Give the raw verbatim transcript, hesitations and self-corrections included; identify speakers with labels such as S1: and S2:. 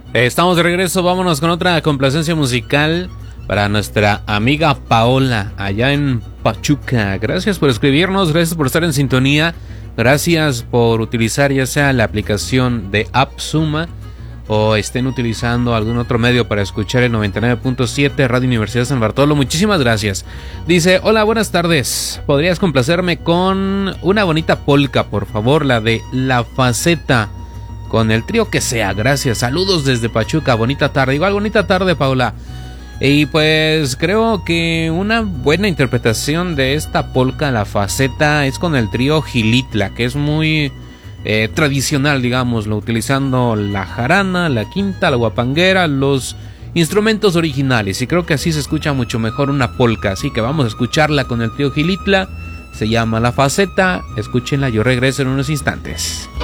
S1: Estamos de regreso, vámonos con otra complacencia musical para nuestra amiga Paola, allá en Pachuca. Gracias por escribirnos, gracias por estar en sintonía, gracias por utilizar ya sea la aplicación de AppSuma o estén utilizando algún otro medio para escuchar el noventa y nueve punto siete Radio Universidad San Bartolo. Muchísimas gracias. Dice, hola, buenas tardes. ¿Podrías complacerme con una bonita polka, por favor? La de La Faceta, con el trío que sea. Gracias. Saludos desde Pachuca. Bonita tarde. Igual bonita tarde, Paula. Y pues creo que una buena interpretación de esta polka, La Faceta, es con el trío Gilitla, que es muy eh, tradicional, digámoslo, utilizando la jarana, la quinta, la guapanguera, los instrumentos originales. Y creo que así se escucha mucho mejor una polka. Así que vamos a escucharla con el trío Gilitla. Se llama La Faceta. Escúchenla, yo regreso en unos instantes.